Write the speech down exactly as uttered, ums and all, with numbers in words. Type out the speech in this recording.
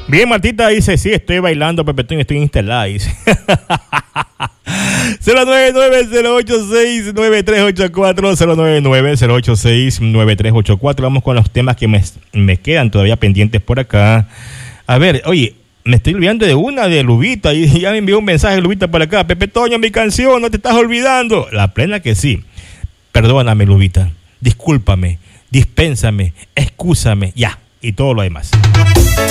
Bien, Martita dice, sí, estoy bailando, Pepe Toño, estoy instalada, dice. cero nueve nueve cero ocho seis nueve tres ocho cuatro, cero nueve nueve cero ocho seis nueve tres ocho cuatro. Vamos con los temas que me, me quedan todavía pendientes por acá. A ver, oye, me estoy olvidando de una de Lubita, y ya me envió un mensaje Lubita para acá. Pepe Toño, mi canción, no te estás olvidando. La plena que sí. Perdóname, Lubita, discúlpame, dispénsame, excúsame, ya, y todo lo demás.